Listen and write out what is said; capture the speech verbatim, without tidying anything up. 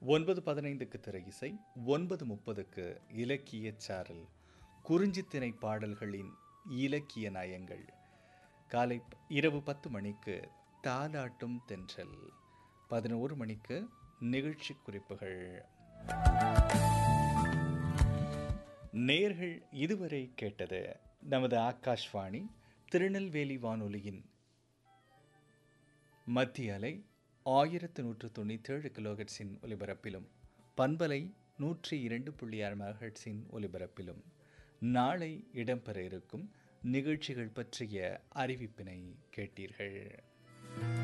ஒன்பது பதினைந்துக்கு திரை இசை, ஒன்பது முப்பதுக்கு இலக்கிய சாரல், குறிஞ்சித்திணை பாடல்களின் இலக்கிய நயங்கள். காலை இரவு பத்து மணிக்கு தாலாட்டும் தென்றல், பதினோரு மணிக்கு நிகழ்ச்சி குறிப்புகள். நேர்கள் இதுவரை கேட்டது நமது ஆகாஷ்வாணி திருநெல்வேலி வானொலியின் மத்திய அலை ஆயிரத்து நூற்று தொண்ணூற்றி ஏழு கிலோஹெர்ட்ஸின் ஒலிபரப்பிலும் பண்பலை நூற்றி இரண்டு புள்ளி ஆறு மெகாஹெர்ட்ஸின் ஒலிபரப்பிலும் நாளை இடம்பெற இருக்கும் நிகழ்ச்சிகள் பற்றிய அறிவிப்பினை கேட்டீர்கள்.